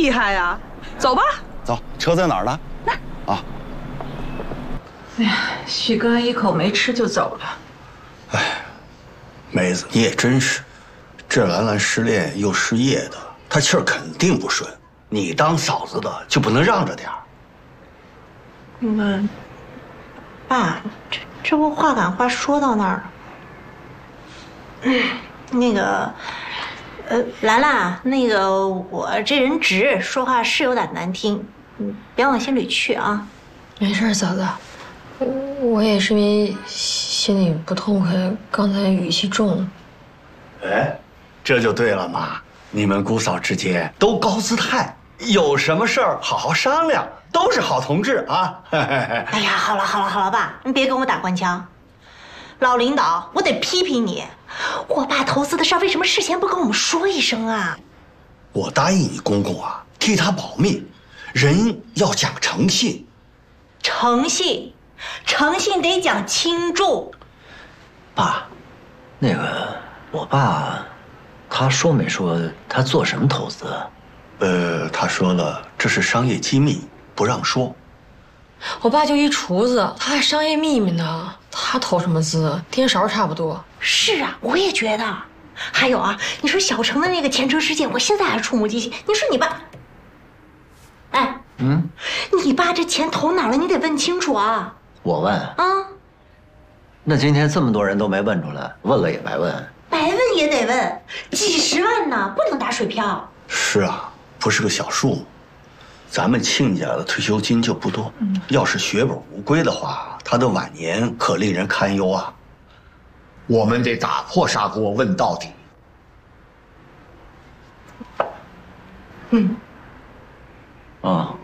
厉害呀！走吧， 走，车在哪儿呢？ 那啊。 哎呀，许哥一口没吃就走了。 哎，梅子，你也真是，这兰兰失恋又失业的，她气儿肯定不顺。你当嫂子的就不能让着点儿？ 爸，这不话赶话说到那儿了。那个，兰兰，那个我这人直，说话是有点难听，别往心里去啊。 没事，嫂子，我也是因为心里不痛快，刚才语气重。 哎，这就对了嘛！你们姑嫂之间都高姿态，有什么事儿好好商量，都是好同志啊！ 哎呀，好了，爸，你别跟我打官腔。老领导，我得批评你，我爸投资的事儿为什么事先不跟我们说一声啊？ 我答应你公公啊，替他保密，人要讲诚信。 诚信得讲清楚。 爸，那个我爸，他说没说他做什么投资？ 他说了，这是商业机密，不让说。 我爸就一厨子，他还商业秘密呢，他投什么资？颠勺差不多。 是啊，我也觉得。还有啊，你说小程的那个前车之鉴，我现在还触目惊心。你说你爸，哎，你爸这钱投哪儿了？你得问清楚啊。 我问啊， 那今天这么多人都没问出来，问了也白问。 白问也得问，几十万呢，不能打水漂。 是啊，不是个小数。咱们亲家的退休金就不多，要是血本无归的话，他的晚年可令人堪忧啊。 我们得打破砂锅问到底。 啊，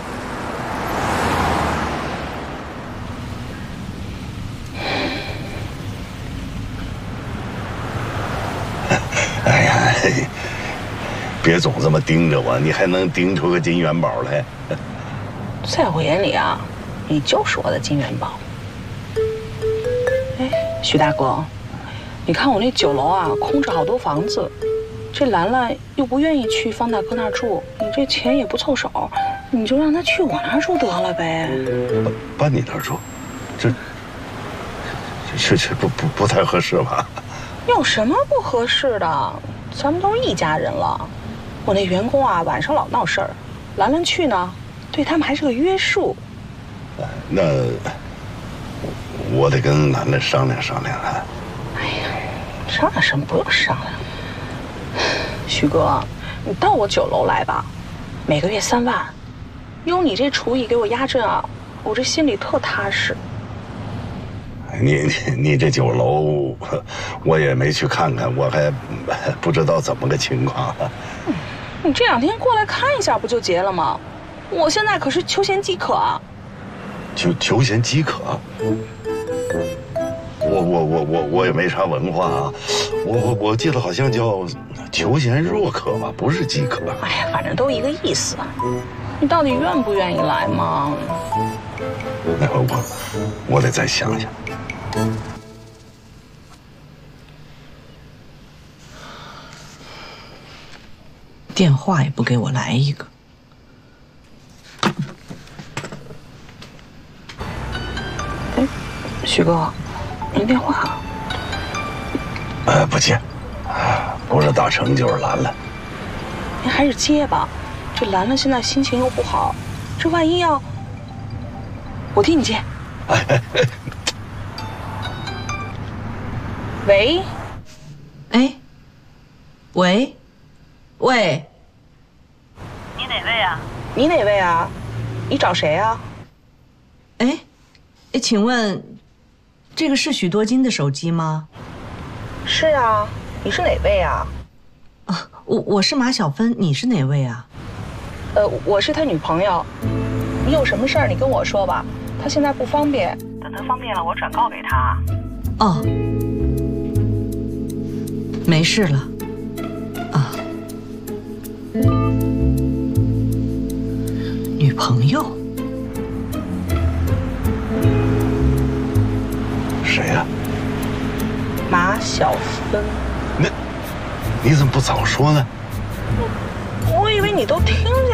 哎呀，别总这么盯着我，你还能盯出个金元宝来？ 在我眼里啊，你就是我的金元宝。哎，徐大哥，你看我那酒楼啊，空着好多房子，这兰兰又不愿意去方大哥那儿住，你这钱也不凑手，你就让她去我那儿住得了呗。 搬你那儿住，这不太合适吧？ 有什么不合适的？咱们都是一家人了。我那员工啊，晚上老闹事儿，兰兰去呢，对他们还是个约束。 那我得跟兰兰商量商量啊。 哎呀，商量什么？不用商量。徐哥，你到我酒楼来吧，每个月3万，有你这厨艺给我压阵啊，我这心里特踏实。 你这酒楼，我也没去看看，我还不知道怎么个情况。 你这2天过来看一下不就结了吗？我现在可是求贤饥渴啊。 求贤饥渴。我也没啥文化啊，我记得好像叫求贤若渴吧，不是饥渴。 哎呀，反正都一个意思。你到底愿不愿意来嘛？ 那我得再想想。 电话也不给我来一个。 哎，徐哥，您电话？ 不接，不是大成就是兰兰。 您还是接吧，这兰兰现在心情又不好，这万一要……我替你接。喂， 哎，喂， 你哪位啊？你哪位啊？你找谁啊？ 哎，请问，这个是许多金的手机吗？ 是啊，你是哪位啊？ 啊，我是马小芬，你是哪位啊？ 我是他女朋友。你有什么事儿你跟我说吧，他现在不方便，等他方便了我转告给他。 哦，没事了。啊，女朋友？ 谁呀？ 马小芬。 你怎么不早说呢？ 我以为你都听见